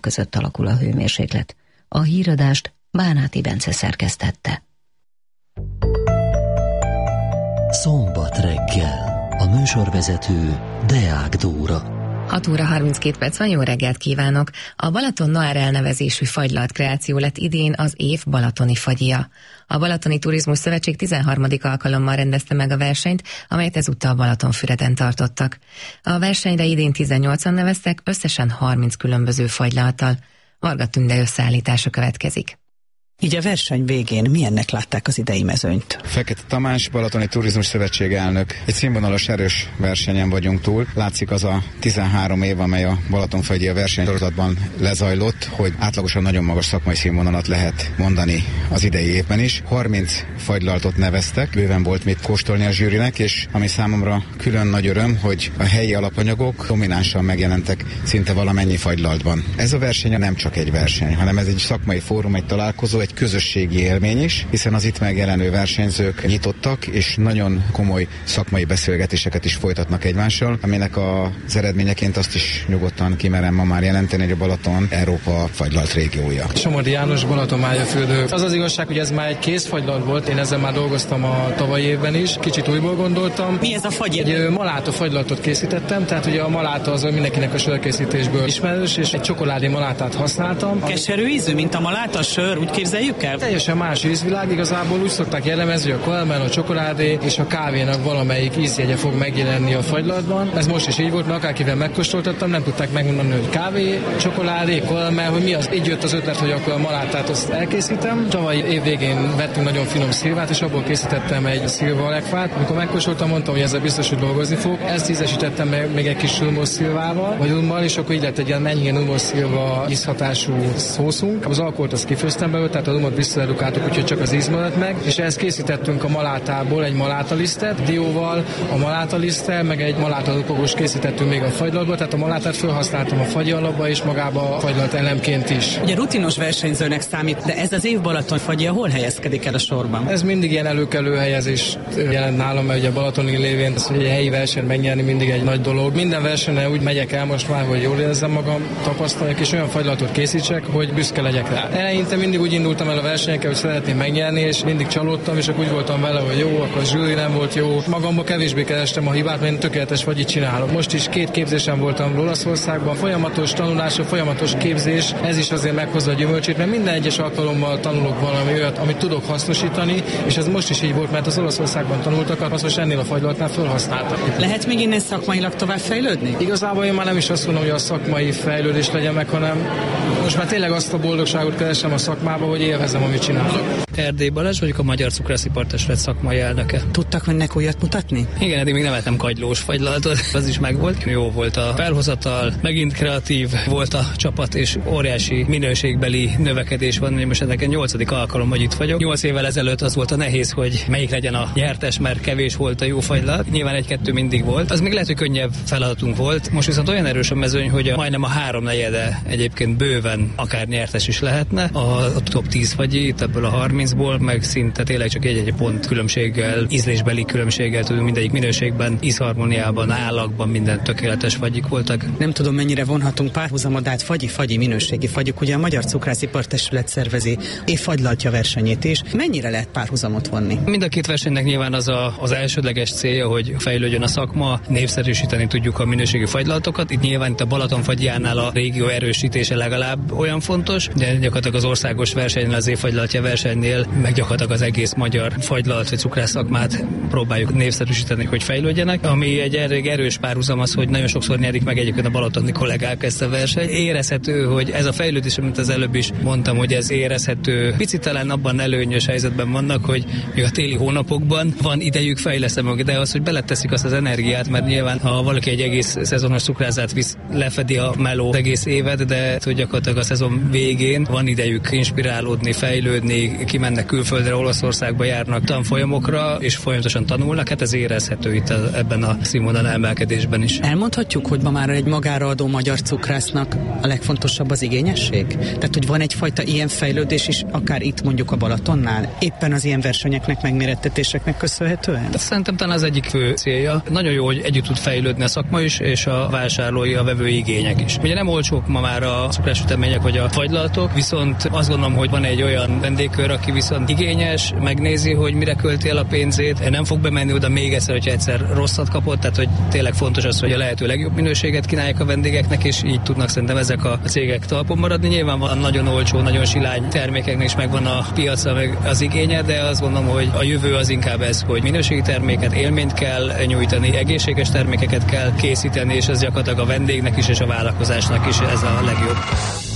között alakul a hőmérséklet. A híradást Bánáti Bence szerkesztette. Szombat reggel. A műsorvezető Deák Dóra. 6 óra 32 perc van, jó reggelt kívánok! A Balaton Noir elnevezésű fagylalt kreáció lett idén az év balatoni fagyja. A Balatoni Turizmus Szövetség 13. alkalommal rendezte meg a versenyt, amelyet ezúttal Balatonfüreden tartottak. A versenyre idén 18-an neveztek, összesen 30 különböző fagylalttal. Varga Tünde összeállítása következik. Így a verseny végén milyennek látták az idei mezőnyt? Fekete Tamás, Balatoni Turizmus Szövetség elnök. Egy színvonalas, erős versenyen vagyunk túl. Látszik az a 13 év, amely a Balatonfagyi versenysorozatban lezajlott, hogy átlagosan nagyon magas szakmai színvonalat lehet mondani az idei évben is. 30 fagylaltot neveztek, bőven volt mit kóstolni a zsűrinek, és ami számomra külön nagy öröm, hogy a helyi alapanyagok dominánsan megjelentek szinte valamennyi fagylaltban. Ez a verseny nem csak egy verseny, hanem ez egy szakmai fórum, egy találkozó, egy közösségi élmény is, hiszen az itt megjelenő versenyzők nyitottak, és nagyon komoly szakmai beszélgetéseket is folytatnak egymással, aminek az eredményeként azt is nyugodtan kimerem ma már jelenteni, hogy a Balaton Európa fagylalt régiója. Somordi János, Balaton-Mályafürdő. Az az igazság, hogy ez már egy kész fagylalt volt, én ezzel már dolgoztam a tavalyi évben is, kicsit újból gondoltam. Mi ez a fagy? Egy maláta fagylaltot készítettem, tehát ugye a maláta az mindenkinek a sörkészítésből ismerős, és egy csokoládé malátát használtam. Keserű ízű, mint a maláta sör, úgy képzeljük el? Teljesen más ízvilág, igazából úgy szokták jellemezni, hogy a karamell, a csokoládé és a kávénak valamelyik ízjegye fog megjelenni a fagylaltban. Ez most is így volt, mert akárkivel megkóstoltattam, nem tudták megmondani, hogy kávé, csokoládé, karamell, hogy mi az. Így jött az ötlet, hogy akkor a malátát azt elkészítem. Tavaly év végén vettünk nagyon finom szilvát, és abból készítettem egy szilvalekvát. Amikor megkóstoltam, mondtam, hogy ezzel biztos, hogy dolgozni fog. Ezt ízesítettem még egy kis rumos szilvával, vagy rummal, és akkor így lett egy ilyen enyhén rumos szilva ízhatású szószunk. Az alkoholt azt kifőztem belőle, tehát a rumot visszaredukáltuk, úgyhogy csak az íz maradt meg, és ezt készítettünk a malátából egy malátalisztet, dióval, a malátaliszttel, meg egy malátarupogós készítettünk még a fagylaltba, tehát a malátát felhasználtam a fagyi alapba és magába a fagylalt elemként is. Ugye rutinos versenyzőnek számít, de ez az év Balatonfagyja hol helyezkedik el a sorban? Ez mindig ilyen előkelő helyezés jelent nálam, mert ugye balatoni lévén az, hogy egy helyi versenyt megnyerni mindig egy nagy dolog. Minden versenyen úgy megyek el most már, hogy jól érezzem magam, tapasztaljak, és olyan fagylaltot készítsek, hogy büszke legyek rá. Eleinte mindig úgy indultam el a versenyekkel, hogy szeretném megnyerni, és mindig csalódtam, és akkor úgy voltam vele, hogy jó, akkor a zsűri nem volt jó. Magamban kevésbé kerestem a hibát, mert én tökéletes fagyit csinálok. Most is 2 képzésen voltam Olaszországban, folyamatos tanulás, folyamatos képzés, ez is azért meghozza a gyümölcsét, mert minden egyes alkalommal tanulok valami olyat, amit tudok hasznosítani, és ez most is így volt, mert az Olaszországban tanultakat, azt most ennél a fagylaltnál felhasználtam. Lehet még innen szakmailag tovább fejlődni? Igazából én már nem is azt mondom, hogy a szakmai fejlődés legyen meg, hanem most már tényleg azt a boldogságot keresem a szakmába, hogy élvezem, amit csinálok. Erdély Balázs vagyok, a Magyar Cukrászipartestület szakmai elnöke. Tudtak önnek újat mutatni? Igen, eddig még nem ettem kagylós fagylaltot, az is megvolt. Jó volt a felhozatal, megint kreatív volt a csapat, és óriási minőségbeli növekedés van. Most ennek 8. alkalom, hogy itt vagyok. 8 évvel ezelőtt az volt a nehéz, hogy melyik legyen a nyertes, mert kevés volt a jó fagylalt. Nyilván 1-2 mindig volt. Az még lehet, hogy könnyebb feladatunk volt. Most viszont olyan erős a mezőny, hogy majdnem a 3/4 egyébként bőven akár nyertes is lehetne. A top 10 fagyi, itt ebből a 30-ból, meg szinte tényleg csak egy pont különbséggel, ízlésbeli különbséggel tudunk mindegyik minőségben, ízharmóniában, állagban minden tökéletes fagyik voltak. Nem tudom, mennyire vonhatunk párhuzamot, át fagyi minőségi fagyok. Ugye a Magyar Cukrászipartestület szervezi évfagylaltja versenyét is. Mennyire lehet párhuzamot vonni? Mind a két versenynek nyilván az elsődleges célja, hogy fejlődjön a szakma, népszerűsíteni tudjuk a minőségi fagylaltokat. Itt nyilván itt a Balatonfagyjánál a régió erősítése legalább olyan fontos, de gyakorlatilag az országos versenyen, az évfagylaltja versenynél meg gyakorlatilag az egész magyar fagylalt vagy cukrász szakmát próbáljuk népszerűsíteni, hogy fejlődjenek. Ami egy elég erős párhuzam az, hogy nagyon sokszor nyerik meg egyébként a balatoni kollégák ezt a versenyt. Érezhető, hogy ez a fejlődés, amit az előbb is mondtam, hogy ez érezhető. Picit talán abban előnyös helyzetben vannak, hogy még a téli hónapokban van idejük fejleszteni maguk, de az, hogy beleteszik azt az energiát, mert nyilván ha valaki egy egész szezonos cukrázát visz, lefedi a meló egész évet, de hogy gyakorlatilag a szezon végén van idejük inspirálódni, adaptálódni, fejlődni, kimennek külföldre, Olaszországba járnak tanfolyamokra, és folyamatosan tanulnak, hát ez érezhető itt ebben a színvonal emelkedésben is. Elmondhatjuk, hogy ma már egy magára adó magyar cukrásznak a legfontosabb az igényesség? Tehát, hogy van egyfajta ilyen fejlődés is, akár itt mondjuk a Balatonnál, éppen az ilyen versenyeknek, megmérettetéseknek köszönhetően? Szerintem talán az egyik fő célja. Nagyon jó, hogy együtt tud fejlődni a szakma is, és a vásárlói, a vevői igények is. Ugye nem olcsók ma már a cukrássütemények vagy a fagylaltok, viszont azt gondolom, hogy van egy olyan vendégkör, aki viszont igényes, megnézi, hogy mire költi el a pénzét, nem fog bemenni oda még egyszer, hogyha egyszer rosszat kapott, tehát hogy tényleg fontos az, hogy a lehető legjobb minőséget kínálják a vendégeknek, és így tudnak szerintem ezek a cégek talpon maradni. Nyilván van nagyon olcsó, nagyon silány termékeknek is megvan a piaca, meg az igénye, de azt gondolom, hogy a jövő az inkább ez, hogy minőségi terméket, élményt kell nyújtani, egészséges termékeket kell készíteni, és ez gyakorlatilag a vendégnek is és a vállalkozásnak is ez a legjobb.